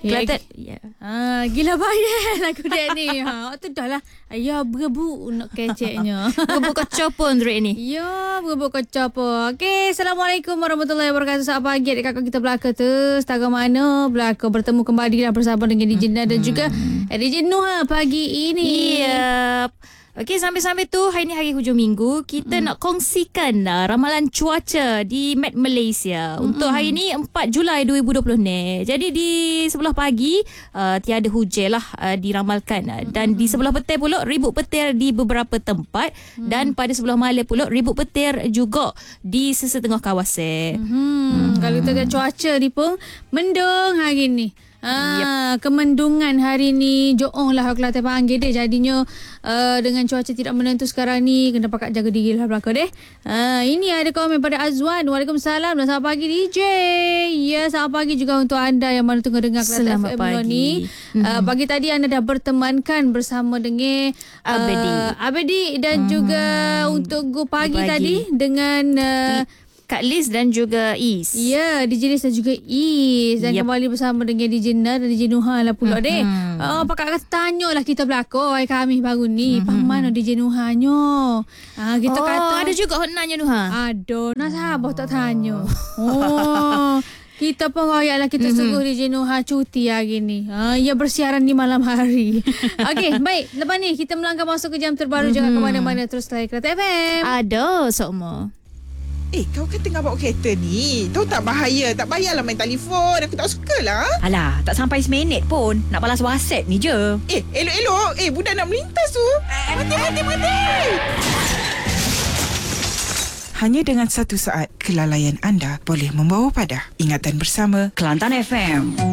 Kelantan. Gila bayar lagu dia ni. Tu dah lah. Ya, berebut nak keceknya. Berebut kacau pun Drik ni. Ya, berebut kacau pun. Okey, Assalamualaikum warahmatullahi wabarakatuh. Selamat pagi adik-kakak kita belaka tu. Setakat mana belaka bertemu kembali lah bersama dengan DJ Nah dan juga DJ Nuha pagi ini. Yep. Okey, sambil-sambil tu hari ni hari hujung minggu, kita nak kongsikan ramalan cuaca di Met Malaysia untuk hari ni 4 Julai 2020 ni. Jadi di sebelah pagi tiada hujan lah diramalkan, dan di sebelah petir pula ribut petir di beberapa tempat, dan pada sebelah malam pula ribut petir juga di sesetengah kawasan. Kalau kita lihat cuaca ni pun mendung hari ni. Kemendungan hari ni Joong lah Kelantan panggil dia. Jadinya dengan cuaca tidak menentu sekarang ni, kena pakat jaga diri lah belakang deh. Ini ada komen pada Azwan. Waalaikumsalam dan selamat pagi DJ. Ya, selamat pagi juga untuk anda yang mana tengah dengar Kelantan FM ni. Pagi tadi anda dah bertemankan bersama dengan Abedi dan juga untuk pagi tadi dengan Kak Liz dan juga Is. Ya, DJ Liz dan juga Is. Dan kembali bersama dengan DJ Nah dan DJ Nuha lah pula deh. Pakak kata tanya lah kita belakang kami baru ni. Mana DJ Nuhanya? Kita kata ada juga nanya Nuha. Aduh, nak sabar tak tanya. Kita pun royak lah kita suruh DJ Nuha cuti hari ni. Ia bersiaran di malam hari. Okey, baik. Lepas ni kita melangkah masuk ke jam terbaru. Jangan ke mana-mana, terus layan Kelantan FM. Ada semua. Kau kan tengah bawa kereta ni. Tahu tak bahaya? Tak payahlah main telefon. Aku tak suka lah. Alah, tak sampai seminit pun. Nak balas WhatsApp ni je. Elok-elok. Budak nak melintas tu. Berhenti. Hanya dengan 1 saat, kelalaian anda boleh membawa pada ingatan bersama Kelantan FM.